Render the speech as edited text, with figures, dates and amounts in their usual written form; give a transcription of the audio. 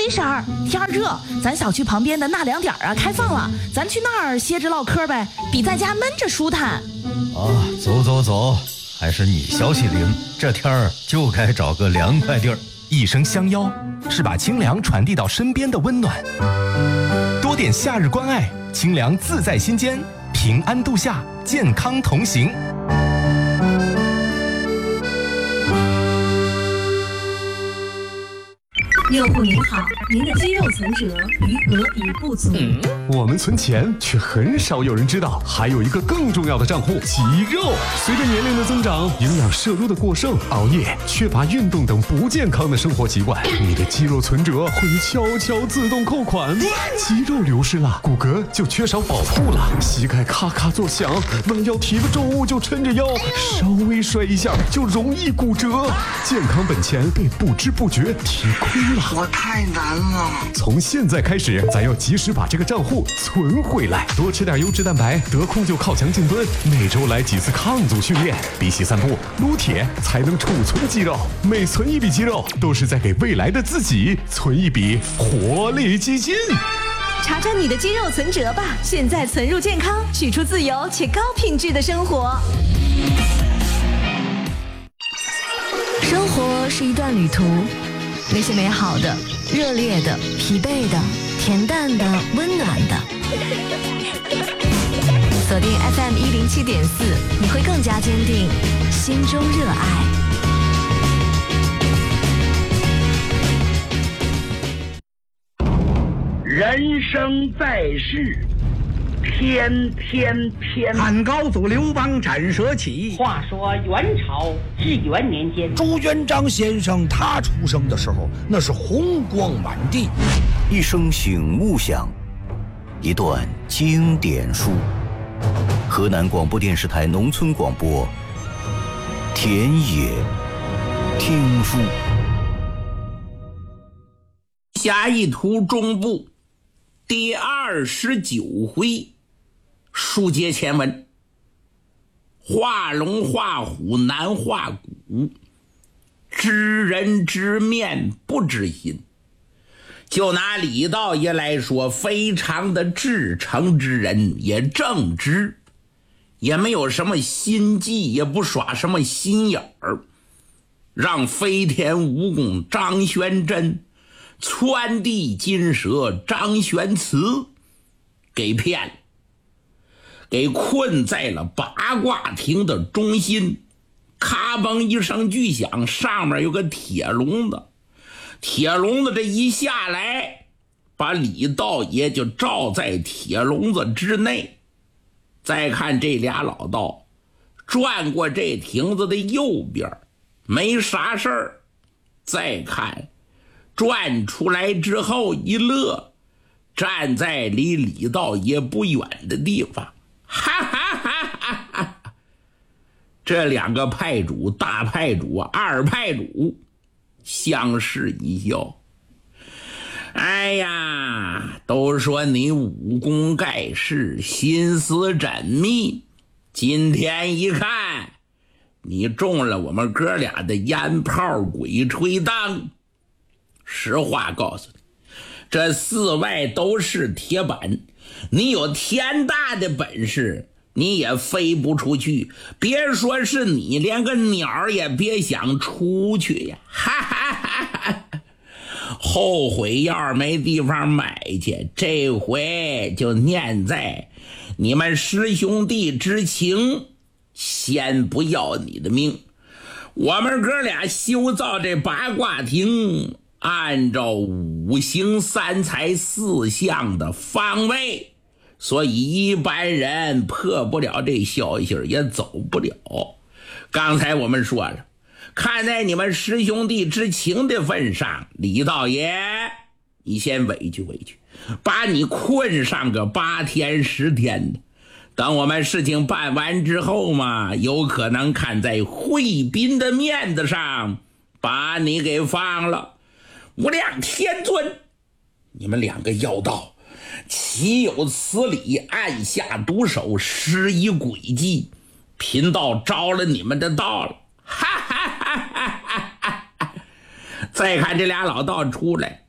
没事儿，天儿热，咱小区旁边的纳凉点啊开放了，咱去那儿歇着唠嗑呗，比在家闷着舒坦。 走走走，还是你消息灵，这天儿就该找个凉快地儿。 一声相邀，是把清凉传递到身边的温暖。多点夏日关爱，清凉自在心间，平安度夏，健康同行。 用户您好，您的肌肉存折余额已不足。 我们存钱却很少有人知道，还有一个更重要的账户——肌肉。随着年龄的增长，营养摄入的过剩，熬夜、缺乏运动等不健康的生活习惯，你的肌肉存折会悄悄自动扣款。肌肉流失了，骨骼就缺少保护了，膝盖咔咔作响，弯腰提个重物就抻着腰，稍微摔一下就容易骨折，健康本钱被不知不觉提亏了。 我太难了。 从现在开始，咱要及时把这个账户存回来，多吃点优质蛋白，得空就靠墙静蹲，每周来几次抗阻训练，比起散步、撸铁才能储存肌肉。每存一笔肌肉，都是在给未来的自己存一笔活力基金。 查查你的肌肉存折吧，现在存入健康，取出自由且高品质的生活。 生活是一段旅途，那些美好的、热烈的、疲惫的、恬淡的、温暖的。锁定 FM107.4，你会更加坚定心中热爱。 人生在世，天天偏。 汉高祖刘邦斩蛇起。 话说元朝至元年间， 朱元璋先生他出生的时候，那是红光满地。 一声醒悟响，一段经典书。河南广播电视台农村广播，田野听书。 下一图中部第29回，书接前文。画龙画虎难画骨，知人知面不知心。就拿李道爷来说，非常的至诚之人，也正直，也没有什么心计，也不耍什么心眼儿，让飞天蜈蚣张玄真、窜地金蛇张玄慈给骗了，给困在了八卦亭的中心。咔嘣一声巨响，上面有个铁笼子，铁笼子这一下来，把李道爷就罩在铁笼子之内。再看这俩老道转过这亭子的右边，没啥事儿。再看转出来之后一乐，站在离李道爷不远的地方，哈哈哈哈哈！这两个派主，大派主、二派主相视一笑。哎呀，都说你武功盖世，心思缜密，今天一看，你中了我们哥俩的烟炮鬼吹灯。实话告诉你，这四外都是铁板，你有天大的本事，你也飞不出去，别说是你，连个鸟也别想出去呀！哈哈哈哈！后悔要是没地方买去，这回就念在你们师兄弟之情，先不要你的命。我们哥俩修造这八卦亭，按照五行三才四象的方位，所以一般人破不了这消息，也走不了。刚才我们说了，看在你们师兄弟之情的份上，李道爷你先委屈委屈，把你困上个8天10天的，等我们事情办完之后嘛，有可能看在惠宾的面子上把你给放了。无量天尊，你们两个妖道岂有此理，暗下毒手，施以诡计，贫道着了你们的道了。哈哈哈哈哈！再看这俩老道出来，